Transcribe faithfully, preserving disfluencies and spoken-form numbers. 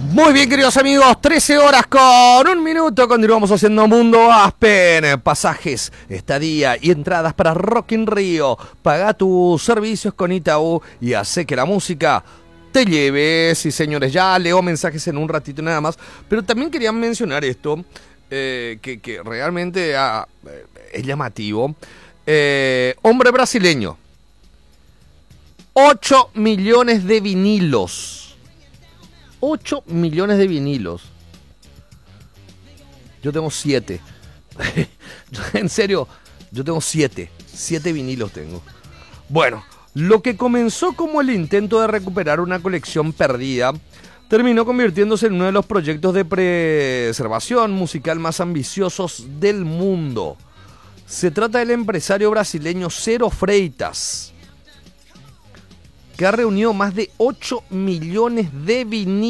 Muy bien, queridos amigos, trece horas con un minuto. Continuamos haciendo Mundo Aspen. Pasajes, estadía y entradas para Rock in Rio. Paga tus servicios con Itaú y hace que la música te lleve. Sí, señores, ya leo mensajes en un ratito nada más. Pero también quería mencionar esto, eh, que, que realmente ah, es llamativo. Eh, hombre brasileño. ocho millones de vinilos. ocho millones de vinilos. Yo tengo siete. En serio, yo tengo siete. siete vinilos tengo. Bueno, lo que comenzó como el intento de recuperar una colección perdida, terminó convirtiéndose en uno de los proyectos de preservación musical más ambiciosos del mundo. Se trata del empresario brasileño Cero Freitas, que ha reunido más de ocho millones de vinilos